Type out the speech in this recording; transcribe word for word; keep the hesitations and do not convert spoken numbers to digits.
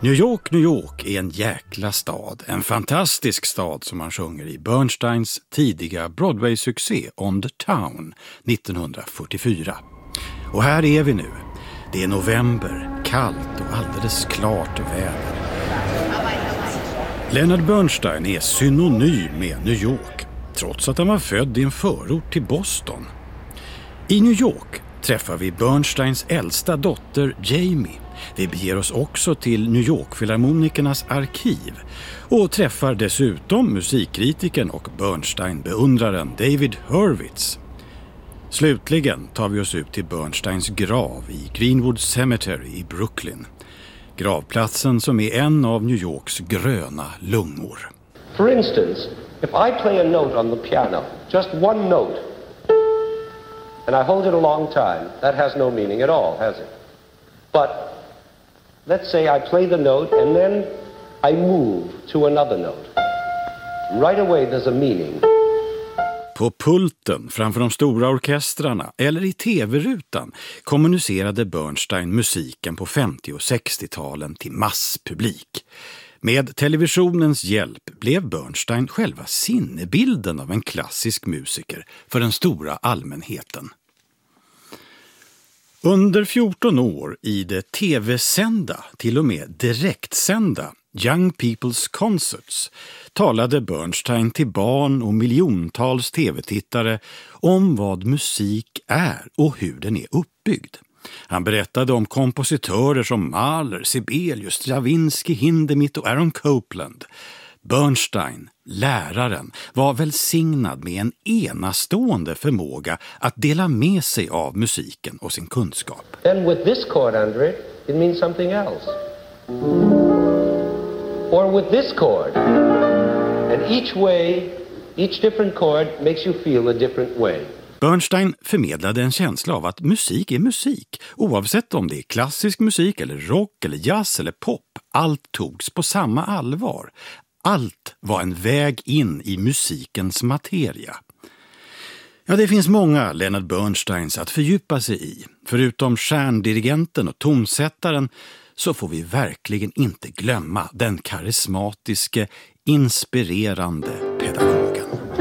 New York, New York är en jäkla stad, en fantastisk stad som man sjunger i Bernsteins tidiga Broadway-succé On the Town nittonhundrafyrtiofyra. Och här är vi nu. Det är november, kallt och alldeles klart väder. Leonard Bernstein är synonym med New York, trots att han var född i en förort till Boston. I New York träffar vi Bernsteins äldsta dotter Jamie. Vi beger oss också till New York-filharmonikernas arkiv och träffar dessutom musikkritikern och Bernstein-beundraren David Hurwitz. Slutligen tar vi oss ut till Bernsteins grav i Greenwood Cemetery i Brooklyn. Gravplatsen som är en av New Yorks gröna lungor. For instance, if I play a note on the piano, just one note, and I hold it a long time, that has no meaning at all, has it? But let's say I play the note and then I move to another note. Right away there's a meaning. På pulten framför de stora orkestrarna eller i tv-rutan kommunicerade Bernstein musiken på femtio- och sextio-talen till masspublik. Med televisionens hjälp blev Bernstein själva sinnebilden av en klassisk musiker för den stora allmänheten. Under fjorton år i det tv-sända, till och med direktsända, Young People's Concerts talade Bernstein till barn och miljontals tv-tittare om vad musik är och hur den är uppbyggd. Han berättade om kompositörer som Mahler, Sibelius, Stravinsky, Hindemith och Aaron Copland. Bernstein, läraren, var välsignad med en enastående förmåga att dela med sig av musiken och sin kunskap. Then with this chord under it, it means something else. Or with this chord. And each way, each different chord makes you feel a different way. Bernstein förmedlade en känsla av att musik är musik, oavsett om det är klassisk musik eller rock eller jazz eller pop. Allt togs på samma allvar. Allt var en väg in i musikens materia. Ja, det finns många Leonard Bernsteins att fördjupa sig i. Förutom stjärndirigenten och tonsättaren så får vi verkligen inte glömma den karismatiske, inspirerande pedagogen.